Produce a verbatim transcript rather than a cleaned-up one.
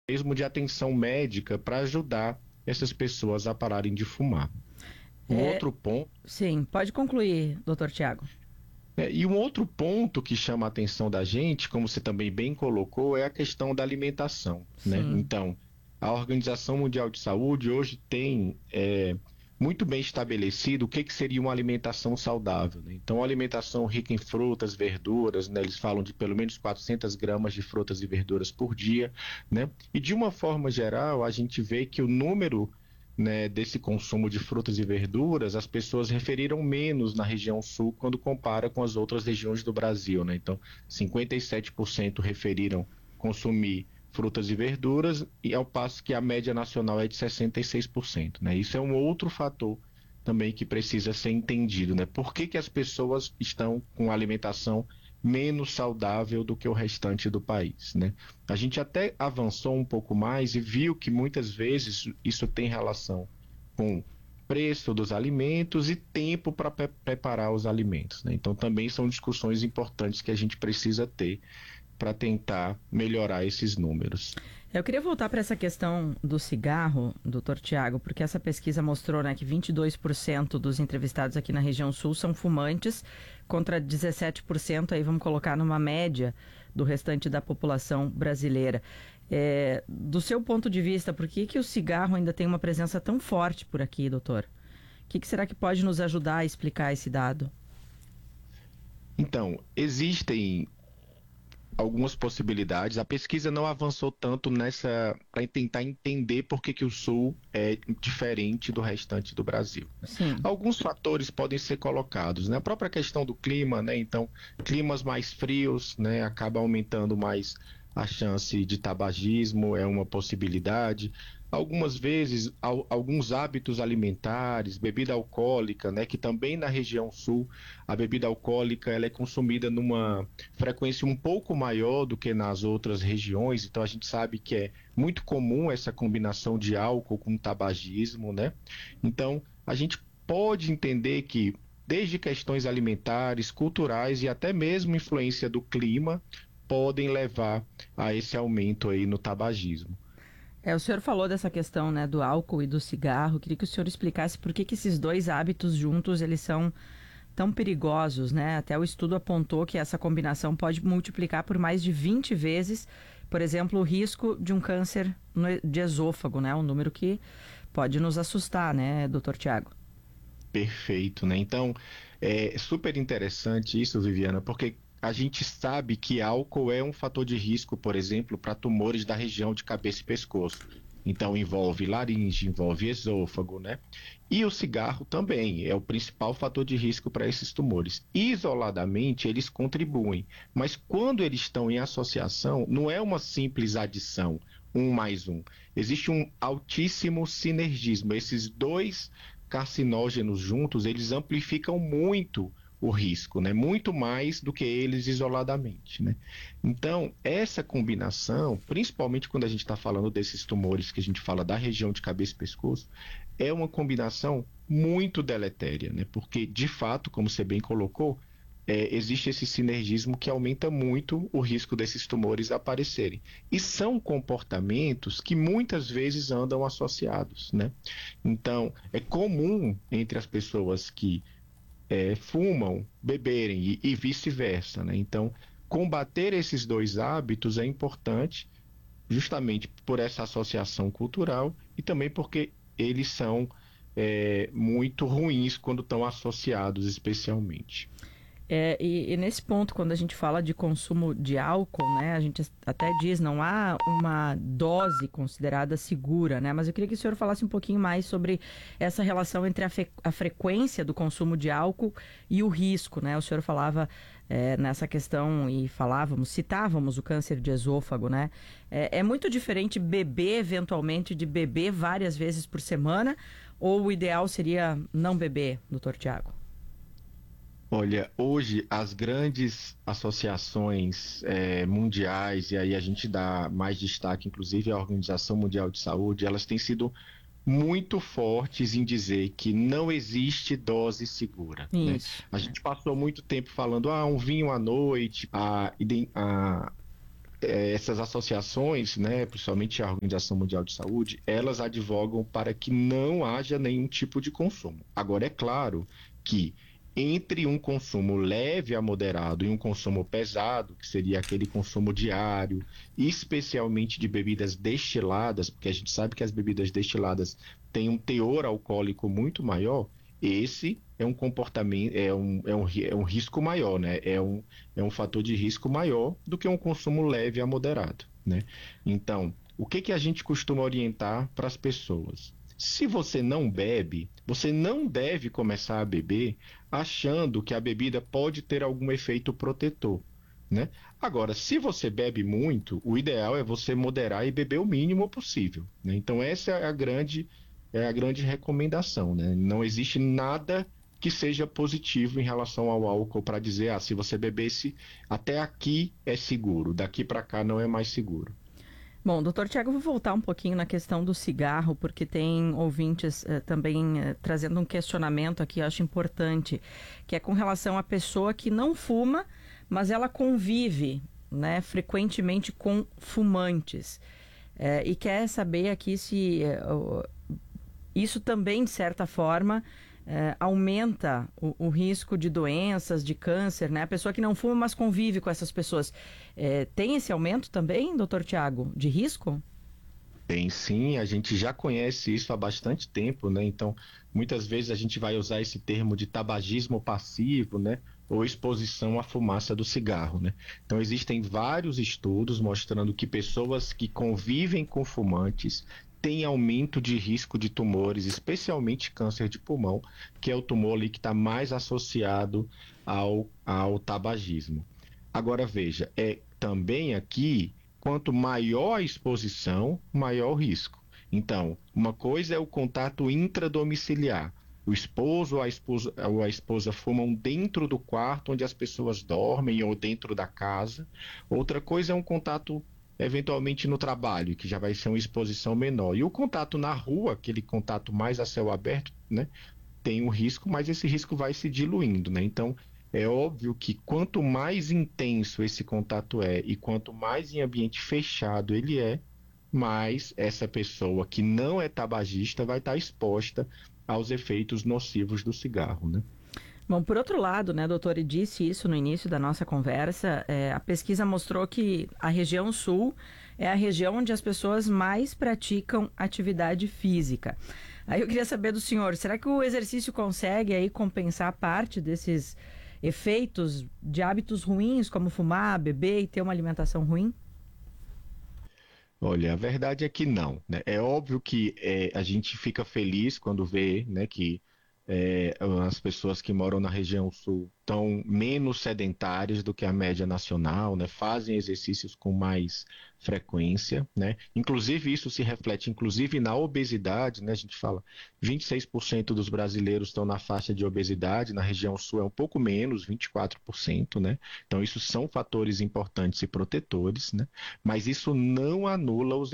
mesmo de atenção médica para ajudar essas pessoas a pararem de fumar. Um É, outro ponto... Sim, pode concluir, doutor Tiago. É, e um outro ponto que chama a atenção da gente, como você também bem colocou, é a questão da alimentação, né? Sim. Então, a Organização Mundial de Saúde hoje tem é, muito bem estabelecido o que, que seria uma alimentação saudável, né? Então, uma alimentação rica em frutas, verduras, né? Eles falam de pelo menos quatrocentas gramas de frutas e verduras por dia, né? E de uma forma geral, a gente vê que o número, né, desse consumo de frutas e verduras, as pessoas referiram menos na região sul quando compara com as outras regiões do Brasil, né? Então, cinquenta e sete por cento referiram consumir frutas e verduras, e ao passo que a média nacional é de sessenta e seis por cento, né? Isso é um outro fator também que precisa ser entendido, né? Por que que as pessoas estão com alimentação menos saudável do que o restante do país, né? A gente até avançou um pouco mais e viu que muitas vezes isso tem relação com preço dos alimentos e tempo para pre- preparar os alimentos, né? Então também são discussões importantes que a gente precisa ter para tentar melhorar esses números. Eu queria voltar para essa questão do cigarro, doutor Tiago, porque essa pesquisa mostrou, né, que vinte e dois por cento dos entrevistados aqui na região sul são fumantes, contra dezessete por cento, aí vamos colocar numa média do restante da população brasileira. É, do seu ponto de vista, por que que o cigarro ainda tem uma presença tão forte por aqui, doutor? O que que será que pode nos ajudar a explicar esse dado? Então, existem algumas possibilidades. A pesquisa não avançou tanto nessa para tentar entender por que que o Sul é diferente do restante do Brasil. Sim. Alguns fatores podem ser colocados, né? A própria questão do clima, né? Então, climas mais frios, né, acaba aumentando mais a chance de tabagismo, é uma possibilidade. Algumas vezes, al- alguns hábitos alimentares, bebida alcoólica, né, que também na região sul, a bebida alcoólica ela é consumida numa frequência um pouco maior do que nas outras regiões, então a gente sabe que é muito comum essa combinação de álcool com tabagismo, né? Então, a gente pode entender que desde questões alimentares, culturais e até mesmo influência do clima podem levar a esse aumento aí no tabagismo. É, o senhor falou dessa questão, né, do álcool e do cigarro. Queria que o senhor explicasse por que que esses dois hábitos juntos eles são tão perigosos, né? Até o estudo apontou que essa combinação pode multiplicar por mais de vinte vezes, por exemplo, o risco de um câncer no, de esôfago, né? Um número que pode nos assustar, né, doutor Tiago? Perfeito, né? Então, é super interessante isso, Viviana, porque a gente sabe que álcool é um fator de risco, por exemplo, para tumores da região de cabeça e pescoço. Então, envolve laringe, envolve esôfago, né? E o cigarro também é o principal fator de risco para esses tumores. Isoladamente, eles contribuem, mas quando eles estão em associação, não é uma simples adição, um mais um. Existe um altíssimo sinergismo. Esses dois carcinógenos juntos, eles amplificam muito o risco, né? Muito mais do que eles isoladamente, né? Então, essa combinação, principalmente quando a gente está falando desses tumores que a gente fala da região de cabeça e pescoço, é uma combinação muito deletéria, né? Porque, de fato, como você bem colocou, é, existe esse sinergismo que aumenta muito o risco desses tumores aparecerem. E são comportamentos que muitas vezes andam associados, né? Então, é comum entre as pessoas que é, fumam, beberem e, e vice-versa, né? Então, combater esses dois hábitos é importante justamente por essa associação cultural e também porque eles são é, muito ruins quando estão associados especialmente. É, e, e nesse ponto, quando a gente fala de consumo de álcool, né, a gente até diz não há uma dose considerada segura, né? Mas eu queria que o senhor falasse um pouquinho mais sobre essa relação entre a, fe, a frequência do consumo de álcool e o risco, né? O senhor falava é, nessa questão e falávamos, citávamos o câncer de esôfago, né? É, é muito diferente beber eventualmente de beber várias vezes por semana, ou o ideal seria não beber, doutor Tiago? Olha, hoje as grandes associações eh, mundiais, e aí a gente dá mais destaque, inclusive a Organização Mundial de Saúde, elas têm sido muito fortes em dizer que não existe dose segura, né? Isso. A gente passou muito tempo falando, ah, um vinho à noite, a, iden- a essas associações, né, principalmente a Organização Mundial de Saúde, elas advogam para que não haja nenhum tipo de consumo. Agora, é claro que entre um consumo leve a moderado e um consumo pesado, que seria aquele consumo diário, especialmente de bebidas destiladas, porque a gente sabe que as bebidas destiladas têm um teor alcoólico muito maior, esse é um comportamento, é um, é um, é um risco maior, né? É um, é um fator de risco maior do que um consumo leve a moderado, né? Então, o que que a gente costuma orientar para as pessoas? Se você não bebe, você não deve começar a beber achando que a bebida pode ter algum efeito protetor, né? Agora, se você bebe muito, o ideal é você moderar e beber o mínimo possível, né? Então, essa é a grande, é a grande recomendação, né? Não existe nada que seja positivo em relação ao álcool para dizer, ah, se você bebesse até aqui é seguro, daqui para cá não é mais seguro. Bom, doutor Tiago, eu vou voltar um pouquinho na questão do cigarro, porque tem ouvintes eh, também eh, trazendo um questionamento aqui, eu acho importante, que é com relação à pessoa que não fuma, mas ela convive, né, frequentemente com fumantes. Eh, e quer saber aqui se eh, o- isso também, de certa forma, eh, aumenta o, o risco de doenças, de câncer, né? A pessoa que não fuma, mas convive com essas pessoas. Eh, tem esse aumento também, doutor Tiago, de risco? Tem sim, a gente já conhece isso há bastante tempo, né? Então, muitas vezes a gente vai usar esse termo de tabagismo passivo, né? Ou exposição à fumaça do cigarro, né? Então, existem vários estudos mostrando que pessoas que convivem com fumantes têm aumento de risco de tumores, especialmente câncer de pulmão, que é o tumor ali que está mais associado ao, ao tabagismo. Agora veja, é também aqui, quanto maior a exposição, maior o risco. Então, uma coisa é o contato intradomiciliar. O esposo ou a esposa, ou a esposa fumam dentro do quarto onde as pessoas dormem ou dentro da casa. Outra coisa é um contato eventualmente no trabalho, que já vai ser uma exposição menor. E o contato na rua, aquele contato mais a céu aberto, né? Tem um risco, mas esse risco vai se diluindo, né? Então, é óbvio que quanto mais intenso esse contato é e quanto mais em ambiente fechado ele é, mais essa pessoa que não é tabagista vai estar exposta aos efeitos nocivos do cigarro, né? Bom, por outro lado, né, doutor, e disse isso no início da nossa conversa, é, a pesquisa mostrou que a região sul é a região onde as pessoas mais praticam atividade física. Aí eu queria saber do senhor, será que o exercício consegue aí compensar parte desses efeitos de hábitos ruins, como fumar, beber e ter uma alimentação ruim? Olha, a verdade é que não, né? É óbvio que é, a gente fica feliz quando vê, né, que é, as pessoas que moram na região sul estão menos sedentárias do que a média nacional, né? Fazem exercícios com mais frequência, né? Inclusive isso se reflete, inclusive na obesidade, né? A gente fala vinte e seis por cento dos brasileiros estão na faixa de obesidade, na região sul é um pouco menos, vinte e quatro por cento, né? Então isso são fatores importantes e protetores, né? Mas isso não anula os